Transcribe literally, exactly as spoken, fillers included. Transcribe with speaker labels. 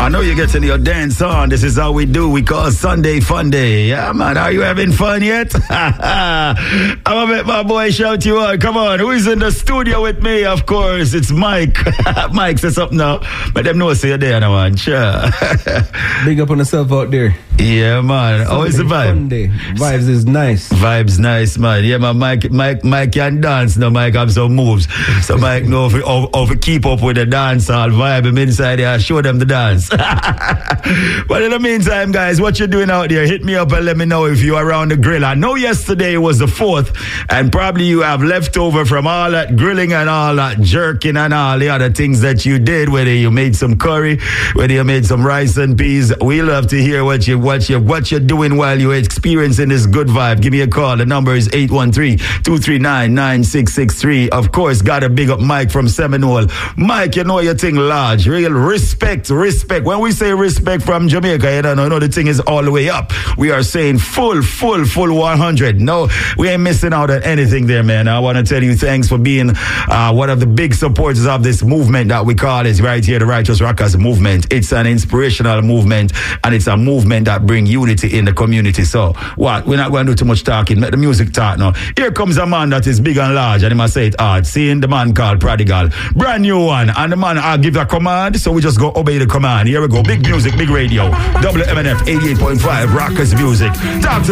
Speaker 1: I know you're getting your dance on. This is how we do. We call Sunday Fun Day. Yeah, man. Are you having fun yet? I'm going to make my boy shout you out. Come on. Who is in the studio with me? Of course, it's Mike. Mike, say something now. But them know say you're there now, man. Sure.
Speaker 2: Big up on yourself out there.
Speaker 1: Yeah, man. How is the vibe?
Speaker 2: Fun day. Vibes is nice.
Speaker 1: Vibes nice, man. Yeah, man. Mike, Mike, Mike can dance now. Mike have some moves. So Mike know if to keep up with the dance all vibe. I'm inside there. Show them the dance. But in the meantime, guys, what you doing out there? Hit me up and let me know if you're around the grill. I know yesterday was the fourth, and probably you have leftover from all that grilling and all that jerking and all the other things that you did. Whether you made some curry, whether you made some rice and peas. We love to hear what you what you what you're doing while you're experiencing this good vibe. Give me a call. The number is eight one three, two three nine, nine six six three. Of course, gotta big up Mike from Seminole. Mike, you know your thing large. Real respect, respect. When we say respect from Jamaica, you don't know, you know the thing is all the way up. We are saying full, full, full one hundred. No, we ain't missing out on anything there, man. I want to tell you thanks for being uh, one of the big supporters of this movement that we call is right here, the Righteous Rockers movement. It's an inspirational movement, and it's a movement that brings unity in the community. So, what? We're not going to do too much talking. Let the music talk now. Here comes a man that is big and large, and he must say it hard. Seeing the man called Prodigal. Brand new one. And the man, I'll give a command, so we just go obey the command. Here we go. Big music, big radio. W M N F eighty-eight point five, Rockers Music. Talk to